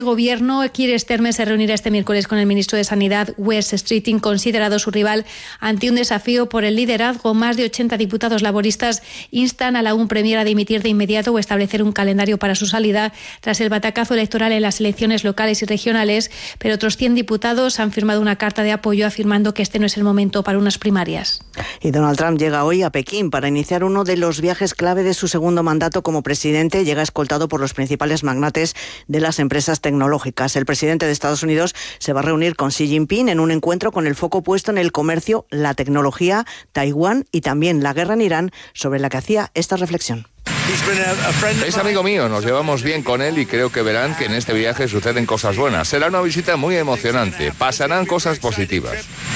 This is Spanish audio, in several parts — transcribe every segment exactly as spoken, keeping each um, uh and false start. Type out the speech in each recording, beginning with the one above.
El Gobierno, Keir Starmer, se reunirá este miércoles con el ministro de Sanidad, Wes Streeting, considerado su rival ante un desafío por el liderazgo. Más de ochenta diputados laboristas instan a la U N Premier a dimitir de inmediato o establecer un calendario para su salida tras el batacazo electoral en las elecciones locales y regionales, pero otros cien diputados han firmado una carta de apoyo afirmando que este no es el momento para unas primarias. Y Donald Trump llega hoy a Pekín para iniciar uno de los viajes clave de su segundo mandato como presidente. Llega escoltado por los principales magnates de las empresas tecnológicas. tecnológicas. El presidente de Estados Unidos se va a reunir con Xi Jinping en un encuentro con el foco puesto en el comercio, la tecnología, Taiwán y también la guerra en Irán, sobre la que hacía esta reflexión. Es amigo mío, nos llevamos bien con él y creo que verán que en este viaje suceden cosas buenas. Será una visita muy emocionante, pasarán cosas positivas.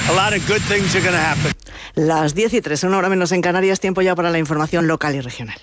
Las diez y tres, una hora menos en Canarias, tiempo ya para la información local y regional.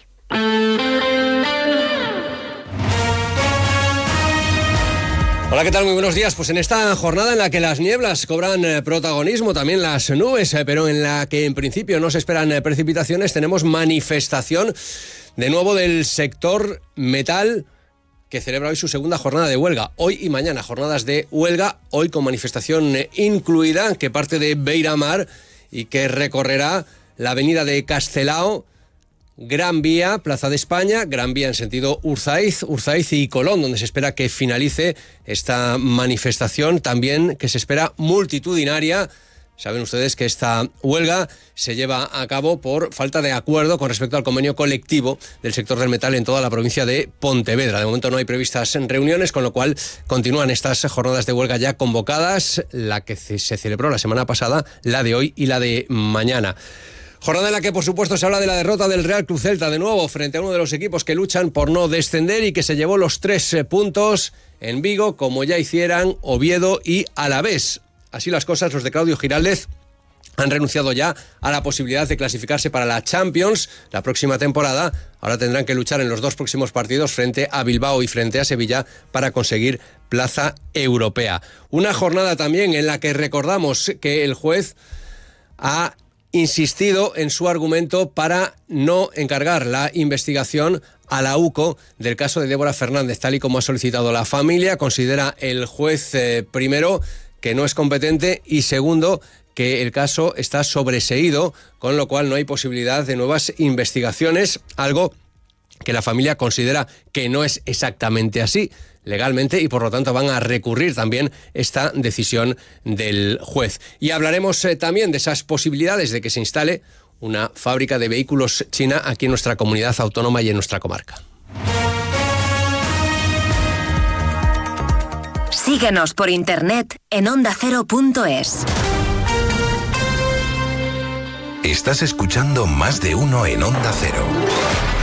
Hola, ¿qué tal? Muy buenos días. Pues en esta jornada en la que las nieblas cobran eh, protagonismo, también las nubes, eh, pero en la que en principio no se esperan eh, precipitaciones, tenemos manifestación de nuevo del sector metal, que celebra hoy su segunda jornada de huelga. Hoy y mañana, jornadas de huelga, hoy con manifestación eh, incluida, que parte de Beiramar y que recorrerá la avenida de Castelao, Gran Vía, Plaza de España, Gran Vía en sentido Urzaiz, Urzaiz y Colón, donde se espera que finalice esta manifestación, también que se espera multitudinaria. Saben ustedes que esta huelga se lleva a cabo por falta de acuerdo con respecto al convenio colectivo del sector del metal en toda la provincia de Pontevedra. De momento no hay previstas reuniones, con lo cual continúan estas jornadas de huelga ya convocadas, la que se celebró la semana pasada, la de hoy y la de mañana. Jornada en la que, por supuesto, se habla de la derrota del Real Club Celta, de nuevo, frente a uno de los equipos que luchan por no descender y que se llevó los tres puntos en Vigo, como ya hicieran Oviedo y Alavés. Así las cosas, los de Claudio Giraldez han renunciado ya a la posibilidad de clasificarse para la Champions la próxima temporada. Ahora tendrán que luchar en los dos próximos partidos frente a Bilbao y frente a Sevilla para conseguir plaza europea. Una jornada también en la que recordamos que el juez ha insistido en su argumento para no encargar la investigación a la U C O del caso de Débora Fernández, tal y como ha solicitado la familia. Considera el juez, eh, primero, que no es competente y segundo, que el caso está sobreseído, con lo cual no hay posibilidad de nuevas investigaciones, algo que la familia considera que no es exactamente así legalmente y por lo tanto van a recurrir también esta decisión del juez. Y hablaremos eh, también de esas posibilidades de que se instale una fábrica de vehículos china aquí en nuestra comunidad autónoma y en nuestra comarca. Síguenos por internet en onda cero punto es. Estás escuchando Más de Uno en Onda Cero.